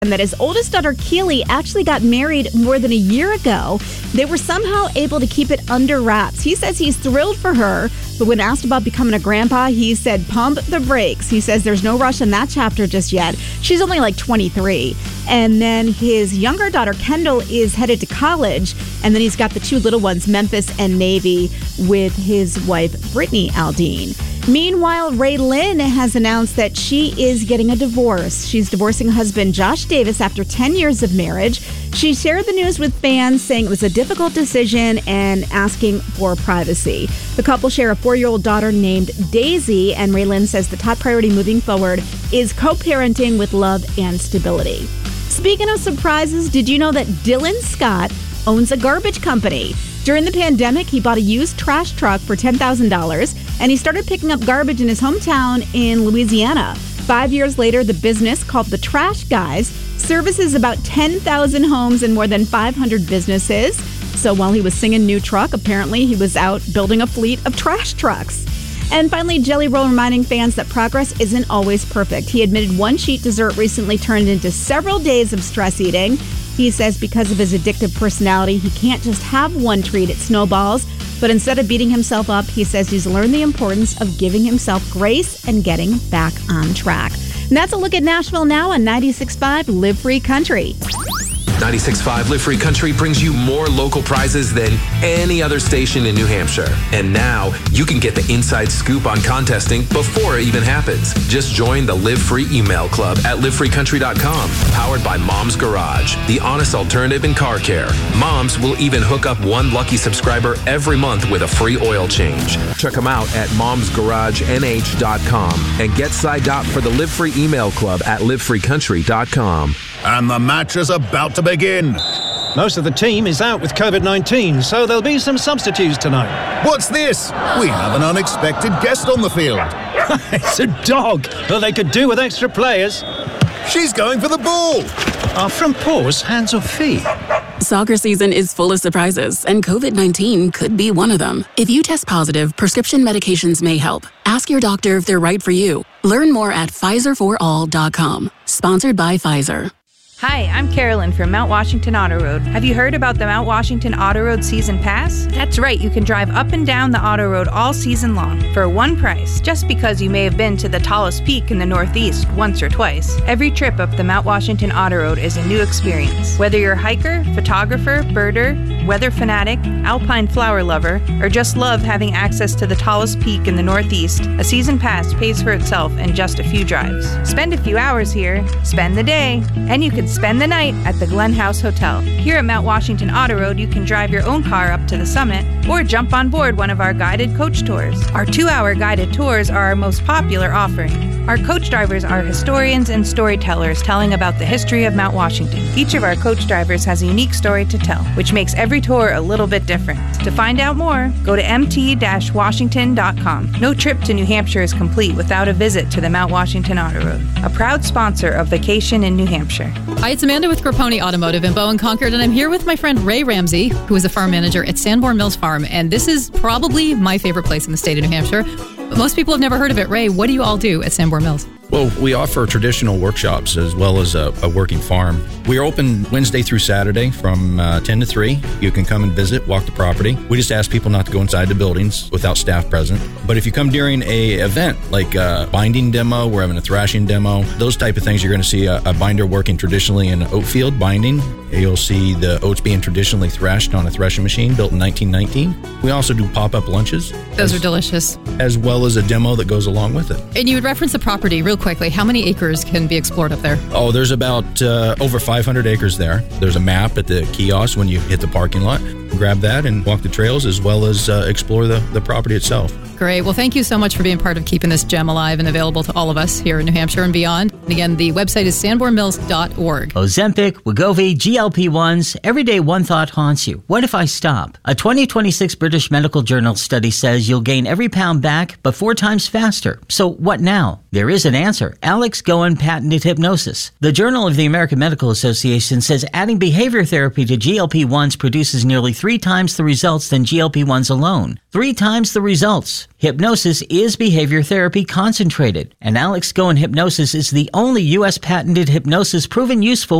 and that his oldest daughter, Keely, actually got married more than a year ago. They were somehow able to keep it under wraps. He says he's thrilled for her, but when asked about becoming a grandpa, he said, pump the brakes. He says there's no rush in that chapter just yet. She's only like 23. And then his younger daughter, Kendall, is headed to college. And then he's got the two little ones, Memphis and Navy, with his wife, Brittany Aldean. Meanwhile, Raylynn has announced that she is getting a divorce. She's divorcing husband Josh Davis after 10 years of marriage. She shared the news with fans, saying it was a difficult decision and asking for privacy. The couple share a 4-year-old daughter named Daisy, and Raylynn says the top priority moving forward is co-parenting with love and stability. Speaking of surprises, did you know that Dylan Scott owns a garbage company? During the pandemic, he bought a used trash truck for $10,000, and he started picking up garbage in his hometown in Louisiana. 5 years later, the business, called The Trash Guys, services about 10,000 homes and more than 500 businesses. So while he was singing New Truck, apparently he was out building a fleet of trash trucks. And finally, Jelly Roll reminding fans that progress isn't always perfect. He admitted one cheat dessert recently turned into several days of stress eating. He says because of his addictive personality, he can't just have one treat, it snowballs. But instead of beating himself up, he says he's learned the importance of giving himself grace and getting back on track. And that's a look at Nashville now on 96.5 Live Free Country. 96.5 Live Free Country brings you more local prizes than any other station in New Hampshire. And now you can get the inside scoop on contesting before it even happens. Just join the Live Free email club at livefreecountry.com. Powered by Mom's Garage, the honest alternative in car care. Moms will even hook up one lucky subscriber every month with a free oil change. Check them out at momsgaragenh.com and get signed up for the Live Free email club at livefreecountry.com. And the match is about to begin. Most of the team is out with COVID-19, so there'll be some substitutes tonight. What's this? We have an unexpected guest on the field. It's a dog. Well, they could do with extra players. She's going for the ball. Are front paws hands or feet? Soccer season is full of surprises, and COVID-19 could be one of them. If you test positive, prescription medications may help. Ask your doctor if they're right for you. Learn more at PfizerForAll.com. Sponsored by Pfizer. Hi, I'm Carolyn from Mount Washington Auto Road. Have you heard about the Mount Washington Auto Road Season Pass? That's right, you can drive up and down the auto road all season long for one price, just because you may have been to the tallest peak in the Northeast once or twice. Every trip up the Mount Washington Auto Road is a new experience. Whether you're a hiker, photographer, birder, weather fanatic, alpine flower lover, or just love having access to the tallest peak in the Northeast, a season pass pays for itself in just a few drives. Spend a few hours here, spend the day, and you can spend the night at the Glen House Hotel. Here at Mount Washington Auto Road, you can drive your own car up to the summit or jump on board one of our guided coach tours. Our 2-hour guided tours are our most popular offering. Our coach drivers are historians and storytellers telling about the history of Mount Washington. Each of our coach drivers has a unique story to tell, which makes every tour a little bit different. To find out more, go to mt-washington.com. No trip to New Hampshire is complete without a visit to the Mount Washington Auto Road, a proud sponsor of Vacation in New Hampshire. Hi, it's Amanda with Grapponi Automotive in Bowen Concord, and I'm here with my friend Ray Ramsey, who is a farm manager at Sanborn Mills Farm, and this is probably my favorite place in the state of New Hampshire. But most people have never heard of it. Ray, what do you all do at Sanborn Mills? Well, we offer traditional workshops as well as a working farm. We are open Wednesday through Saturday from 10 to 3. You can come and visit, walk the property. We just ask people not to go inside the buildings without staff present. But if you come during a event like a binding demo, we're having a thrashing demo, those type of things, you're going to see a binder working traditionally in an oat field binding. You'll see the oats being traditionally threshed on a threshing machine built in 1919. We also do pop-up lunches. Those are delicious. As well as a demo that goes along with it. And you would reference the property real quickly. How many acres can be explored up there? Oh, there's about over 500 acres there. There's a map at the kiosk when you hit the parking lot. Grab that and walk the trails as well as explore the property itself. Great. Well, thank you so much for being part of keeping this gem alive and available to all of us here in New Hampshire and beyond. And again, the website is sanbornmills.org. Ozempic, Wegovy, GLP-1s, every day one thought haunts you. What if I stop? A 2026 British Medical Journal study says you'll gain every pound back, but 4 times faster. So what now? There is an answer. Alex Goen patented hypnosis. The Journal of the American Medical Association says adding behavior therapy to GLP-1s produces nearly 3 times the results than GLP-1s alone. 3 times the results. Hypnosis is behavior therapy concentrated, and Alex Go and Hypnosis is the only U.S. patented hypnosis proven useful